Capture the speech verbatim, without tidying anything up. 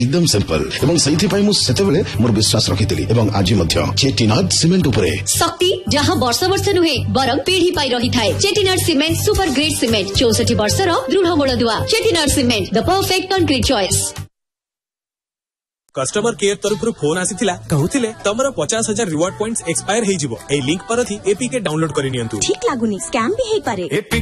एकदम सिंपल एवं सही पाई मु सेतेबेले मोर विश्वास रखितली एवं आज मध्य चेटीनाथ सीमेंट उपरे शक्ति जहां वर्ष वर्ष नुहे बरम पीढ़ी पाई रही थाए। चेटीनाथ सीमेंट सुपर ग्रेट सीमेंट चौसठ वर्षर दृढ़ मूलदुआ। चेटीनाथ cement the perfect concrete choice. Customer care तरफ फोन आसीथिला कहउथिले तमरा पचास हजार रिवार्ड पॉइंट्स एक्सपायर हे जिवो। ए लिंक पर थी एपीके डाउनलोड करि नियंतु। ठीक लागुनी स्कैम भी हे पारे।